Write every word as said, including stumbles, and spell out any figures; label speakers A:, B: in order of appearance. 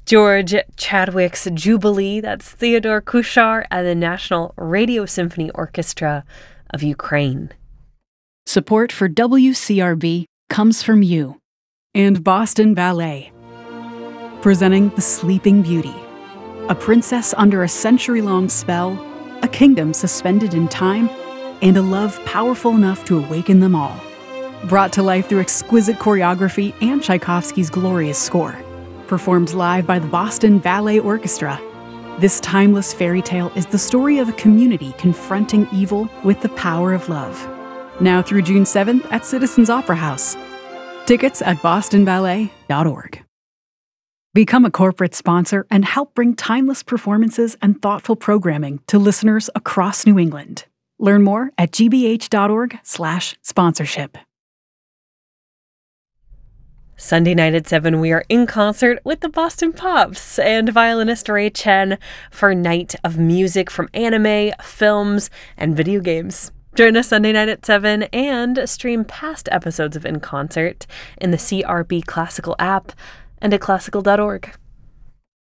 A: George Chadwick's Jubilee, that's Theodore Kuchar and the National Radio Symphony Orchestra of Ukraine.
B: Support for W C R B comes from you and Boston Ballet, presenting The Sleeping Beauty, a princess under a century-long spell, a kingdom suspended in time, and a love powerful enough to awaken them all. Brought to life through exquisite choreography and Tchaikovsky's glorious score. Performed live by the Boston Ballet Orchestra, this timeless fairy tale is the story of a community confronting evil with the power of love. Now through June seventh at Citizens Opera House. Tickets at boston ballet dot org. Become a corporate sponsor and help bring timeless performances and thoughtful programming to listeners across New England. Learn more at g b h dot org slash sponsorship.
A: Sunday night at seven, we are in concert with the Boston Pops and violinist Ray Chen for Night of Music from anime, films, and video games. Join us Sunday night at seven and stream past episodes of In Concert in the C R B Classical app and at classical dot org.